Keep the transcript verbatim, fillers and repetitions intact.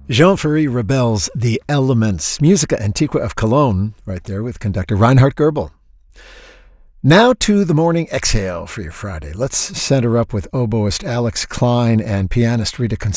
Jean-Ferry Rebel's The Elements, Musica Antiqua of Cologne, right there with conductor Reinhard Goebel. Now to the morning exhale for your Friday. Let's center up with oboist Alex Klein and pianist Rita